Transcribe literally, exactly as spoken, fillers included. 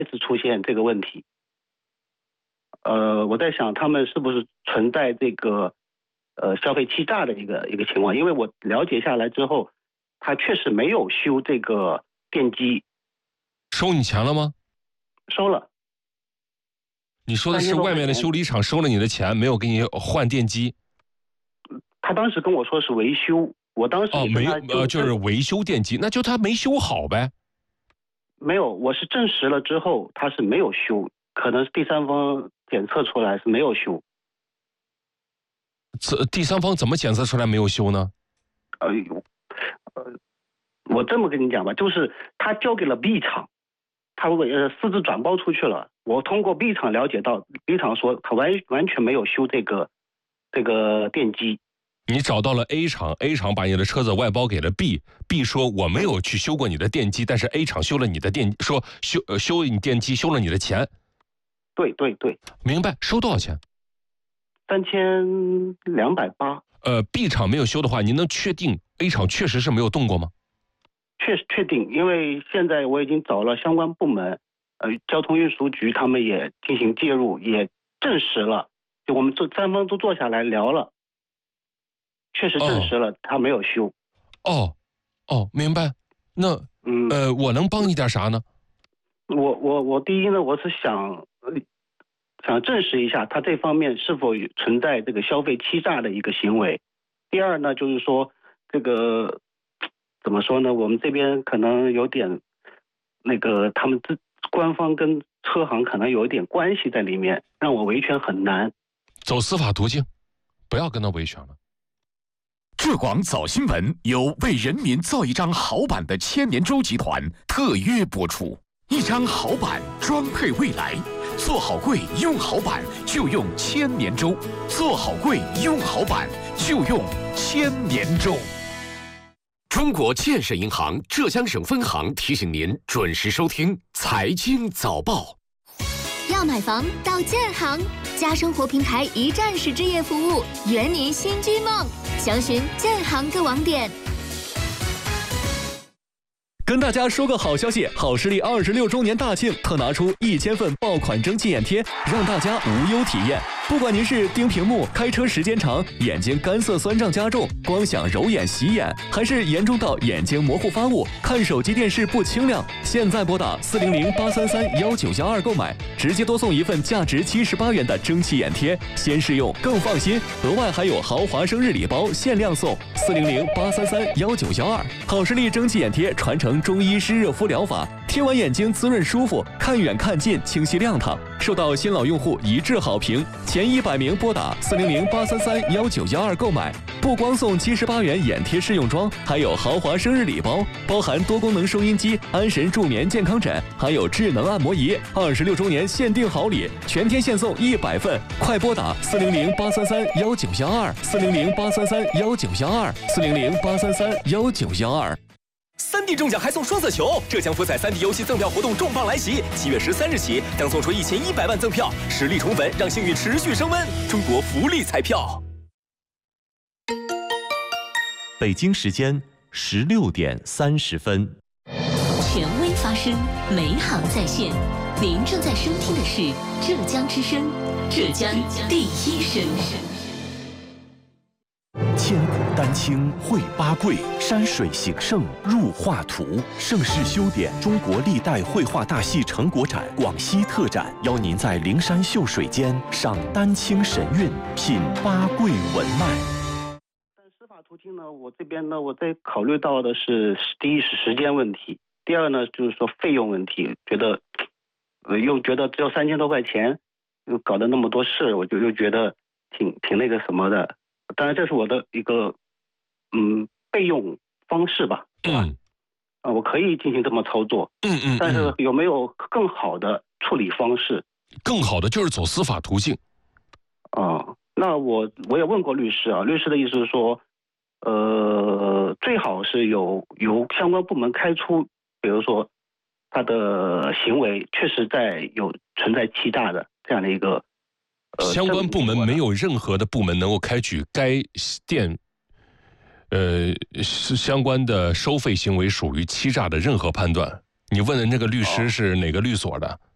次出现这个问题。呃，我在想他们是不是存在这个呃消费欺诈的一个一个情况？因为我了解下来之后，他确实没有修这个电机。 收你钱了吗？ 收了。 你说的是外面的修理厂收了你的钱，没有给你换电机？ 他当时跟我说是维修，我当时哦没有呃就是维修电机，那就他没修好呗。 没有，我是证实了之后他是没有修，可能是第三方检测出来是没有修。 这第三方怎么检测出来没有修呢？ 哎呦，呃，我这么跟你讲吧，就是他交给了 B 厂，他呃私自转包出去了。我通过 B 厂了解到 ，B 厂说他完完全没有修这个这个电机。 你找到了 A 厂 ，A 厂把你的车子外包给了 B，B 说我没有去修过你的电机，但是 A 厂修了你的电，说修呃修你电机修了你的钱。 对对对， 明白。收多少钱？ 三千两百八。 呃 ，B 厂没有修的话，您能确定 A 厂确实是没有动过吗？ 确实确定，因为现在我已经找了相关部门，呃，交通运输局他们也进行介入，也证实了，就我们这三方都坐下来聊了，确实证实了他没有修。 哦，哦，明白。那嗯呃，我能帮你点啥呢？ 我我我第一呢，我是想想证实一下他这方面是否存在这个消费欺诈的一个行为。第二呢，就是说这个怎么说呢？我们这边可能有点那个他们自官方跟车行可能有一点关系在里面，让我维权很难。 走司法途径，不要跟他维权了。 浙广早新闻由为人民造一张好版的千年舟集团特约播出。一张好版，装配未来。做好柜用好版就用千年舟，做好柜用好版就用千年舟。中国建设银行浙江省分行提醒您准时收听财经早报。 要买房到建行，家生活平台一站式置业服务，圆您新居梦。详询建行各网点。 跟大家说个好消息，好视力二十六周年大庆特拿出一千份爆款蒸汽眼贴，让大家无忧体验。不管您是盯屏幕、开车时间长、眼睛干涩酸胀加重、光想揉眼洗眼，还是严重到眼睛模糊发雾、看手机电视不清亮，现在拨打四零零八三三幺九幺二购买，直接多送一份价值七十八元的蒸汽眼贴，先试用更放心。额外还有豪华生日礼包限量送，四零零八三三幺九幺二。好视力蒸汽眼贴传承中医湿热敷疗法，贴完眼睛滋润舒服，看远看近清晰亮堂，受到新老用户一致好评。前一百名拨打四零零八三三幺九幺二购买，不光送七十八元眼贴试用装，还有豪华生日礼包，包含多功能收音机、安神助眠健康枕，还有智能按摩仪。二十六周年限定好礼，全天限送一百份，快拨打四零零八三三幺九幺二，四零零八三三幺九幺二，四零零八三三幺九幺二。 三 D 中奖还送双色球，浙江福彩三 D 游戏赠票活动重磅来袭，七月十三日起将送出一千一百万赠票，实力宠粉，让幸运持续升温。中国福利彩票。 北京时间十六点三十分。 权威发声，美好在线。您正在收听的是浙江之声，浙江第一声。 千古丹青绘八桂，山水形胜入画图。盛世修典中国历代绘画大戏成果展广西特展，邀您在灵山秀水间赏丹青神韵，品八桂文脉。 但司法途径呢，我这边呢，我在考虑到的是，第一是时间问题，第二呢就是说费用问题，觉得，呃，又觉得只有三千多块钱，又搞得那么多事，我就又觉得挺挺那个什么的。当然，这是我的一个嗯备用方式吧，对吧？ 嗯， 啊，我可以进行这么操作， 嗯嗯， 但是有没有更好的处理方式？ 更好的就是走司法途径。 啊，那我我也问过律师啊，律师的意思是说，呃，最好是有由相关部门开出，比如说他的行为确实在有存在欺诈的这样的一个。呃、 相关部门没有任何的部门能够开举该店，呃，相关的收费行为属于欺诈的任何判断。你问的那个律师是哪个律所的？